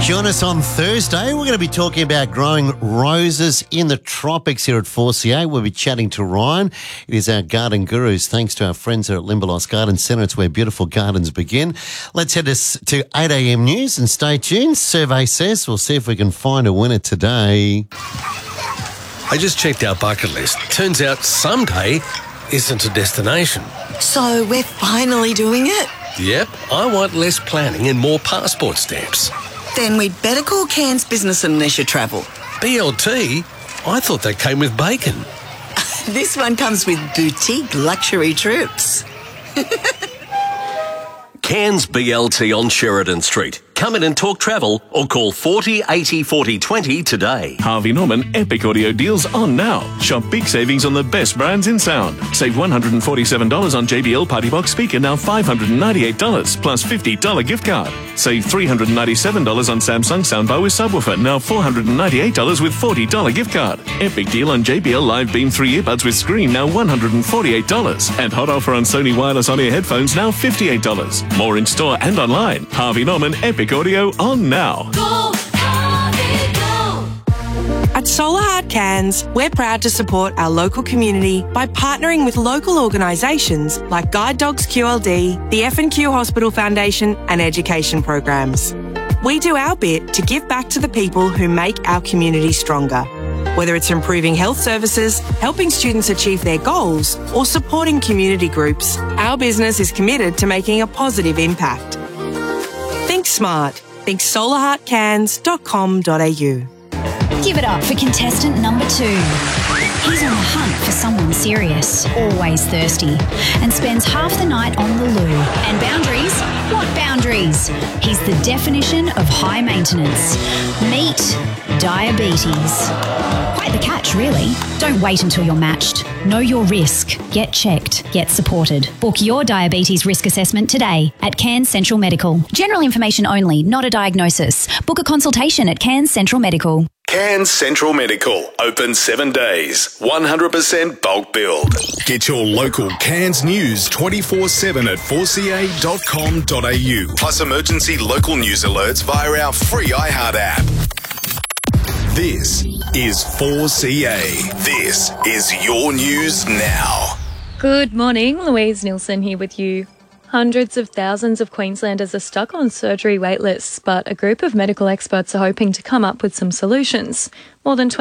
Join us on Thursday. We're going to be talking about growing roses in the tropics here at 4CA. We'll be chatting to Ryan. It is our garden gurus. Thanks to our friends here at Limberlost Garden Centre. It's where beautiful gardens begin. Let's head to 8 a.m. news and stay tuned. Survey says we'll see if we can find a winner today. I just checked our bucket list. Turns out someday isn't a destination. So we're finally doing it? Yep, I want less planning and more passport stamps. Then we'd better call Cairns Business and Leisure Travel. BLT? I thought that came with bacon. This one comes with boutique luxury trips. Cairns BLT on Sheridan Street. Come in and talk travel or call 40 80 40 20 today. Harvey Norman Epic Audio deals on now. Shop big savings on the best brands in sound. Save $147 on JBL Party Box speaker, now $598 plus $50 gift card. Save $397 on Samsung soundbar with subwoofer, now $498 with $40 gift card. Epic deal on JBL Live Beam 3 earbuds with screen, now $148. And hot offer on Sony wireless on-ear headphones, now $58. More in store and online. Harvey Norman Epic Audio on now. Go, Harvey, go. At Solar Heart Cairns, we're proud to support our local community by partnering with local organisations like Guide Dogs QLD, the F&Q Hospital Foundation and education programs. We do our bit to give back to the people who make our community stronger. Whether it's improving health services, helping students achieve their goals, or supporting community groups, our business is committed to making a positive impact. Think smart. Think solarheartcairns.com.au. Give it up for contestant number 2. He's on the hunt for someone serious, always thirsty, and spends half the night on the loo. And boundaries? What boundaries? He's the definition of high maintenance. Meet diabetes. Quite the catch, really. Don't wait until you're matched. Know your risk. Get checked. Get supported. Book your diabetes risk assessment today at Cairns Central Medical. General information only, not a diagnosis. Book a consultation at Cairns Central Medical. Cairns Central Medical, open 7 days, 100% bulk build. Get your local Cairns news 24/7 at 4ca.com.au. Plus emergency local news alerts via our free iHeart app. This is 4CA. This is your news now. Good morning, Louise Nilsson here with you. Hundreds of thousands of Queenslanders are stuck on surgery waitlists, but a group of medical experts are hoping to come up with some solutions. More than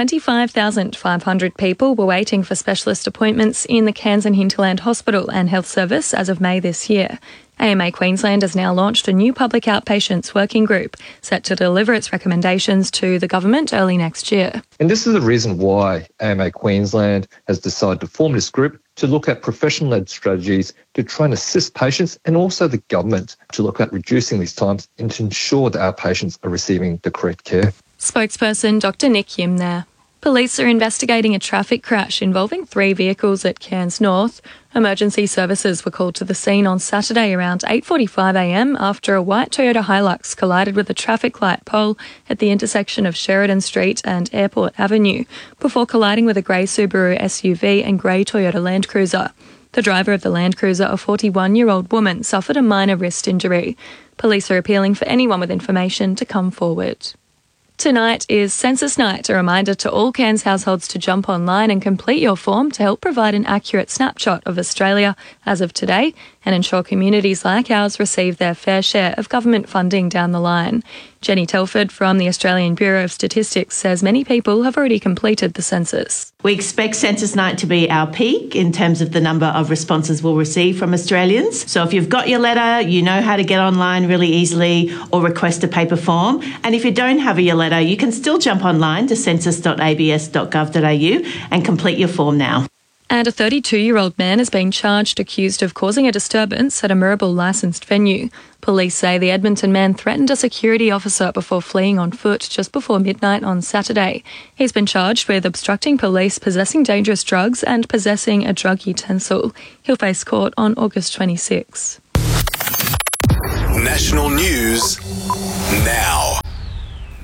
25,500 people were waiting for specialist appointments in the Cairns and Hinterland Hospital and Health Service as of May this year. AMA Queensland has now launched a new public outpatients working group set to deliver its recommendations to the government early next year. And this is the reason why AMA Queensland has decided to form this group to look at professional-led strategies to try and assist patients and also the government to look at reducing these times and to ensure that our patients are receiving the correct care. Spokesperson Dr Nick Yim there. Police are investigating a traffic crash involving 3 vehicles at Cairns North. Emergency services were called to the scene on Saturday around 8:45am after a white Toyota Hilux collided with a traffic light pole at the intersection of Sheridan Street and Airport Avenue before colliding with a grey Subaru SUV and grey Toyota Land Cruiser. The driver of the Land Cruiser, a 41-year-old woman, suffered a minor wrist injury. Police are appealing for anyone with information to come forward. Tonight is Census Night, a reminder to all Cairns households to jump online and complete your form to help provide an accurate snapshot of Australia as of today and ensure communities like ours receive their fair share of government funding down the line. Jenny Telford from the Australian Bureau of Statistics says many people have already completed the census. We expect Census Night to be our peak in terms of the number of responses we'll receive from Australians. So if you've got your letter, you know how to get online really easily or request a paper form. And if you don't have your letter, you can still jump online to census.abs.gov.au and complete your form now. And a 32-year-old man is being charged accused of causing a disturbance at a Mirrabel licensed venue. Police say the Edmonton man threatened a security officer before fleeing on foot just before midnight on Saturday. He's been charged with obstructing police, possessing dangerous drugs and possessing a drug utensil. He'll face court on August 26. National news now.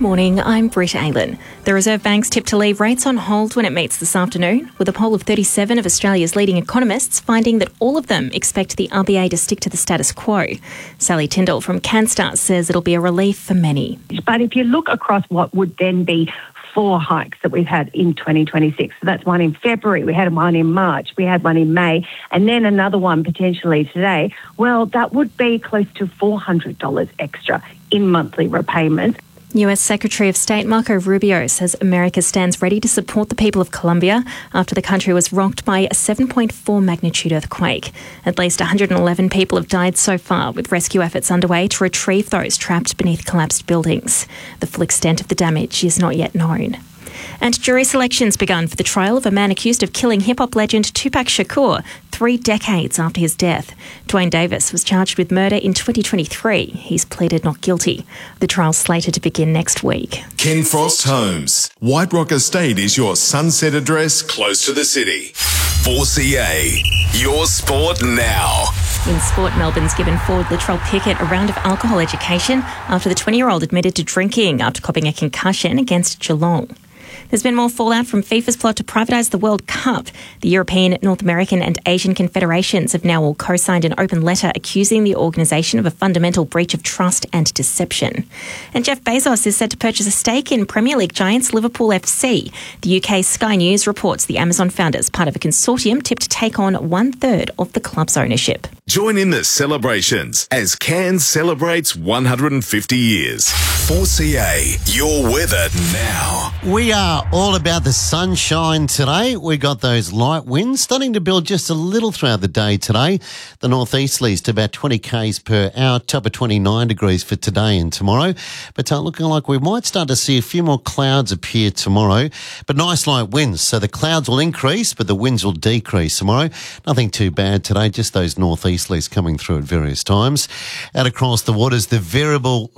morning, I'm Britt Aylen. The Reserve Bank's tipped to leave rates on hold when it meets this afternoon, with a poll of 37 of Australia's leading economists finding that all of them expect the RBA to stick to the status quo. Sally Tyndall from CanStar says it'll be a relief for many. But if you look across what would then be 4 hikes that we've had in 2026. So that's one in February, we had one in March, we had one in May, and then another one potentially today. Well, that would be close to $400 extra in monthly repayments. US Secretary of State Marco Rubio says America stands ready to support the people of Colombia after the country was rocked by a 7.4 magnitude earthquake. At least 111 people have died so far, with rescue efforts underway to retrieve those trapped beneath collapsed buildings. The full extent of the damage is not yet known. And jury selection's begun for the trial of a man accused of killing hip-hop legend Tupac Shakur 3 decades after his death. Dwayne Davis was charged with murder in 2023. He's pleaded not guilty. The trial's slated to begin next week. Ken Frost Homes. White Rock Estate is your sunset address close to the city. 4CA. Your sport now. In sport, Melbourne's given forward Latrell Pickett a round of alcohol education after the 20-year-old admitted to drinking after copping a concussion against Geelong. There's been more fallout from FIFA's plot to privatise the World Cup. The European, North American and Asian confederations have now all co-signed an open letter accusing the organisation of a fundamental breach of trust and deception. And Jeff Bezos is set to purchase a stake in Premier League giants Liverpool FC. The UK Sky News reports the Amazon founders, part of a consortium tipped to take on 1/3 of the club's ownership. Join in the celebrations as Cairns celebrates 150 years. 4CA, your weather now. We are all about the sunshine today. We got those light winds starting to build just a little throughout the day today. The northeasterlies to about 20 k's per hour, top of 29 degrees for today and tomorrow. But looking like we might start to see a few more clouds appear tomorrow. But nice light winds, so the clouds will increase, but the winds will decrease tomorrow. Nothing too bad today, just those northeasterlies coming through at various times. Out across the waters, the variable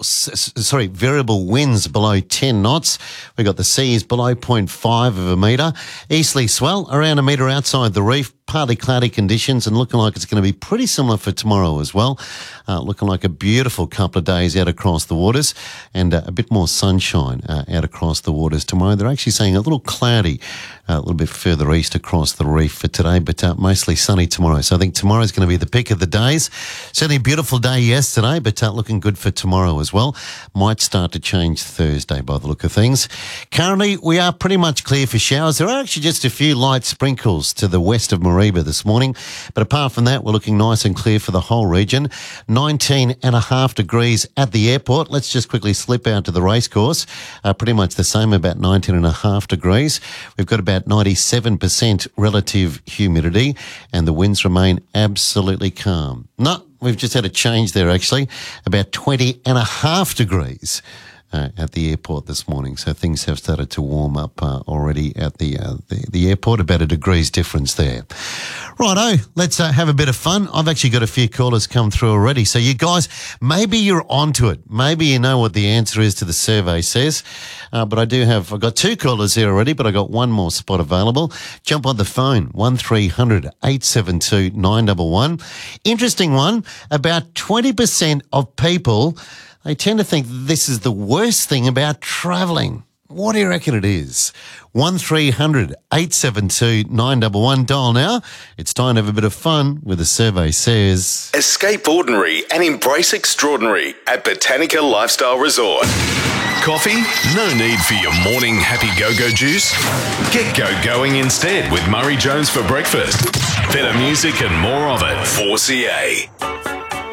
winds below 10 knots. We got the seas below 0.5 of a metre. Easterly swell around a metre outside the reef. Partly cloudy conditions and looking like it's going to be pretty similar for tomorrow as well. Looking like a beautiful couple of days out across the waters and a bit more sunshine out across the waters tomorrow. They're actually saying a little cloudy a little bit further east across the reef for today, but mostly sunny tomorrow. So I think tomorrow's going to be the pick of the days. Certainly a beautiful day yesterday, but looking good for tomorrow as well. Might start to change Thursday by the look of things. Currently, we are pretty much clear for showers. There are actually just a few light sprinkles to the west of Mareeba this morning, but apart from that, we're looking nice and clear for the whole region. 19.5 degrees at the airport. Let's just quickly slip out to the racecourse. Pretty much the same, about 19.5 degrees. We've got about 97% relative humidity and the winds remain absolutely calm. No, we've just had a change there actually. About 20.5 degrees. At the airport this morning, so things have started to warm up already at the airport. About a degree's difference there. Righto, let's have a bit of fun. I've actually got a few callers come through already, so you guys, maybe you're onto it. Maybe you know what the answer is to the survey says. But I've got 2 callers here already, but I got one more spot available. Jump on the phone, 1300 872 911. Interesting one. About 20% of people, they tend to think this is the worst thing about travelling. What do you reckon it is? 1300 872 911. Dial now. It's time to have a bit of fun with the survey says. Escape ordinary and embrace extraordinary at Botanica Lifestyle Resort. Coffee? No need for your morning happy go-go juice. Get go-going instead with Murray Jones for breakfast. Better music and more of it. 4CA.